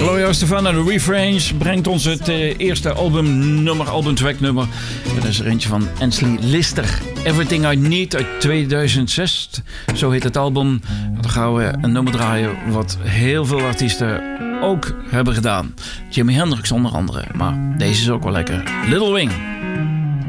Gloria Estefan en de Refrains brengt ons het eerste albumtracknummer. Dat is er eentje van Ansley Lister. Everything I Need uit 2006. Zo heet het album. Dan gaan we een nummer draaien wat heel veel artiesten ook hebben gedaan. Jimi Hendrix onder andere. Maar deze is ook wel lekker. Little Wing.